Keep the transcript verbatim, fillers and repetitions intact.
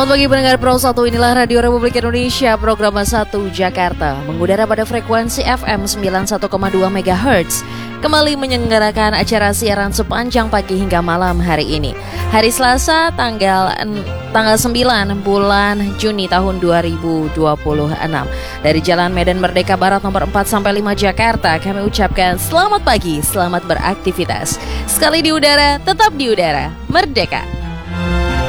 Selamat pagi pendengar Pro satu, inilah Radio Republik Indonesia, program satu Jakarta, mengudara pada frekuensi F M sembilan puluh satu koma dua megahertz, kembali menyelenggarakan acara siaran sepanjang pagi hingga malam hari ini. Hari Selasa tanggal tanggal sembilan bulan Juni tahun dua ribu dua puluh enam. Dari Jalan Medan Merdeka Barat nomor empat sampai lima Jakarta, kami ucapkan selamat pagi, selamat beraktivitas. Sekali di udara, tetap di udara, merdeka.